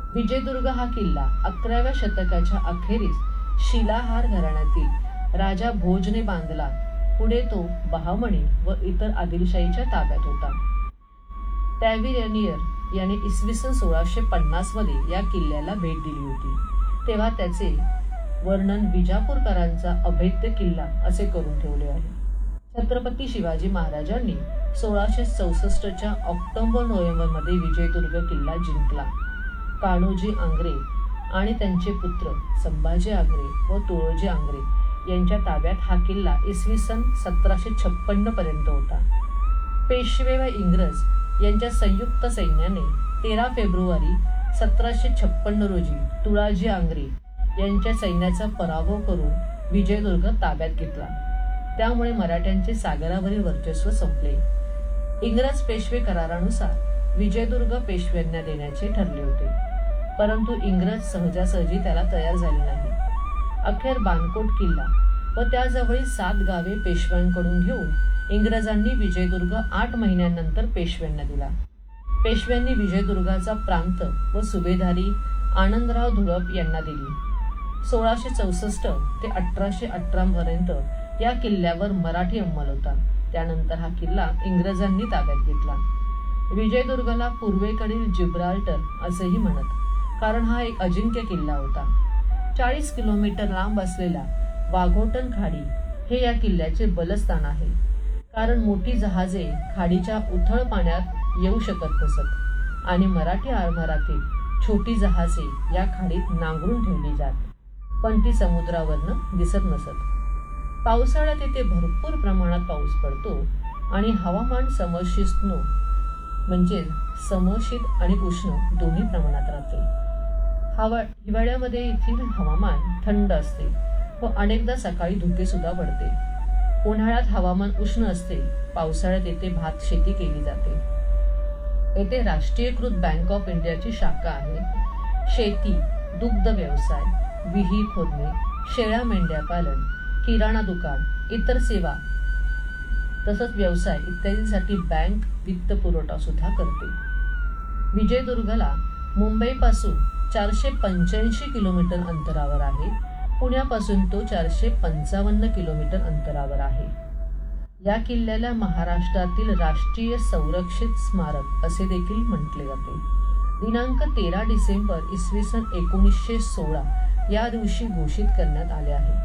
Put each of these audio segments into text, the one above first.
विजयदुर्ग हा किल्ला 11व्या शतकाच्या अखेरीस शिलाहार घराण्यातील राजा भोजने बांधला. पुढे तो बहामनी व इतर आदिलशाहीच्या ताब्यात होता. टॅव्हिनियर याने इसवी सन 1650 मध्ये या किल्ल्याला भेट दिली होती. तेव्हा त्याचे वर्णन विजापूरकरांचा अभेद्य किल्ला असे करून ठेवले आहे. छत्रपती शिवाजी महाराजांनी 1664च्या ऑक्टोबर-नोव्हेंबर मध्ये विजयदुर्ग किल्ला जिंकला. कान्होजी आंग्रे आणि त्यांचे पुत्र संभाजी आंग्रे व तुळोजी आंग्रे यांच्या ताब्यात हा किल्ला इसवी सन 1756 पर्यंत होता. पेशवे व इंग्रज यांच्या संयुक्त सैन्याने 13 फेब्रुवारी 1756 रोजी तुळाजी आंग्रे यांच्या सैन्याचा पराभव करून विजयदुर्ग ताब्यात घेतला. त्यामुळे मराठ्यांचे सागरावरील वर्चस्व संपले. इंग्रज पेशवे करारानुसार विजयदुर्ग पेशव्यांना देण्याचे ठरले होते, परंतु इंग्रज सहजासहजी त्याला तयार झाले नाही. अखेर बाणकोट किल्ला व त्याजवळील 7 गावे पेशव्यांकडून घेऊन इंग्रजांनी विजयदुर्ग 8 महिन्यानंतर पेशव्यांना दिला. पेशव्यांनी विजयदुर्गाचा प्रांत व सुभेदारी आनंदराव धुळप यांना दिली. 1664 ते 1818 पर्यंत या किल्ल्यावर मराठी अंमल होता. त्यानंतर हा किल्ला इंग्रजांनी ताब्यात घेतला. विजयदुर्गला पूर्वेकडील जिब्राल्टर असेही म्हणत, कारण हा एक अजिंक्य किल्ला होता. 40 किलोमीटर लांब असलेला वाघोटन खाडी हे या किल्ल्याचे बलस्थान आहे, कारण मोठी जहाजे खाडीच्या उथळ पाण्यात येऊ शकत नसत आणि मराठी आरमारातील छोटी जहाजे या खाडीत नांगरून ठेवली जात, पण ती समुद्रावरनं दिसत नसत. पावसाळ्यात येथे भरपूर प्रमाणात पाऊस पडतो आणि हवामान समशीतोष्ण म्हणजे समशीत आणि उष्ण दोन्ही प्रमाणात राहते. हिवाळ्यामध्ये येथील हवामान थंड असते व अनेकदा सकाळी धुके सुद्धा पडते. उन्हाळ्यात हवामान उष्ण असते. पावसाळ्यात येथे भात शेती केली जाते. येथे राष्ट्रीयकृत बँक ऑफ इंडियाची शाखा आहे. शेती, दुग्ध व्यवसाय, विहीर खोदणे, शेळ्या मेंढ्या पालन, किराणा दुकान, इतर सेवा तसंच व्यवसाय इत्यादींसाठी बँक वित्त पुरवठा सुद्धा करते. विजयदुर्गला मुंबईपासून 485 किलोमीटर अंतरावर आहे. पुण्यापासून तो 455 किलोमीटर अंतरावर आहे. या किल्ल्याला महाराष्ट्रातील राष्ट्रीय संरक्षित स्मारक असे देखील म्हटले जाते. दिनांक 13 डिसेंबर इसवी सन 1916 या दिवशी घोषित करण्यात आले आहे.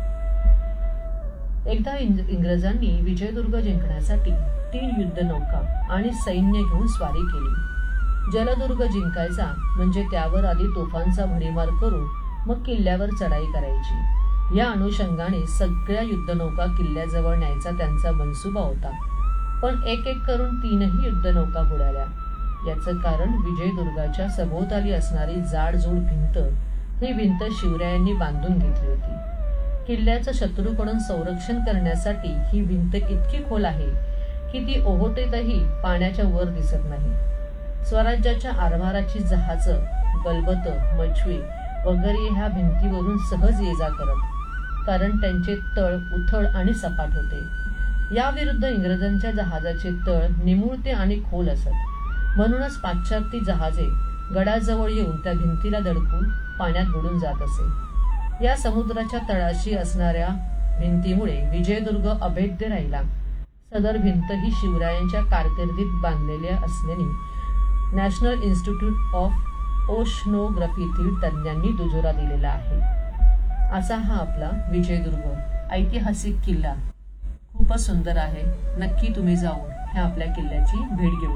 एकदा इंग्रजांनी विजयदुर्ग जिंकण्यासाठी 3 युद्धनौका आणि सैन्य घेऊन स्वारी केली. जलदुर्ग जिंकायचा म्हणजे त्यावर आधी तोफांचा भडीमार करून मग किल्ल्यावर चढाई करायची. या अनुषंगाने सगळ्या युद्धनौका किल्ल्याजवळ न्यायचा त्यांचा मनसुबा होता, पण एक एक करून 3ही युद्धनौका बुडाल्या. याचं कारण विजयदुर्गाच्या सभोवताली असणारी जाडजूड भिंत. ही भिंत शिवरायांनी बांधून घेतली होती. किल्ल्याचं शत्रूकडून संरक्षण करण्यासाठी ही भिंत इतकी खोल आहे की ती ओहोटीतही पाण्याच्या वर दिसत नाही. स्वराज्याच्या आरमाराची जहाजं, गलबतं, मछवी वगैरे ह्या भिंतीवरून सहज ये जा करत, कारण त्यांचे तळ उथळ आणि सपाट होते. या विरुद्ध इंग्रजांच्या जहाजाचे तळ निमुळते आणि खोल असत. म्हणूनच पाश्चात्य जहाजे गडाजवळ येऊन त्या भिंतीला धडकून पाण्यात बुडून जात असे. या समुद्राच्या तळाशी असणाऱ्या भिंतीमुळे विजयदुर्ग अभेद्य राहिला. सदर भिंत ही शिवरायांच्या कारकिर्दीत बांधलेल्या असल्याने नॅशनल इन्स्टिट्यूट ऑफ ओशनोग्राफीतील तज्ञांनी दुजोरा दिलेला आहे. असा हा आपला विजयदुर्ग ऐतिहासिक किल्ला खूपच सुंदर आहे. नक्की तुम्ही जाऊन ह्या आपल्या किल्ल्याची भेट घेऊ.